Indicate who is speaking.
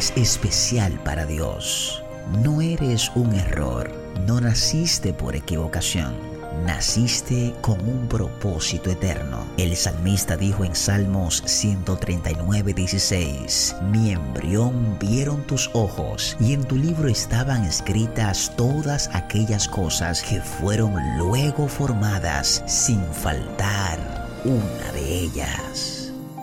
Speaker 1: eres especial para Dios. No eres un error. No naciste por equivocación. Naciste con un propósito eterno. El salmista dijo en Salmos 139:16: Mi embrión vieron tus ojos, y en tu libro estaban escritas todas aquellas cosas que fueron luego formadas, sin faltar una de ellas.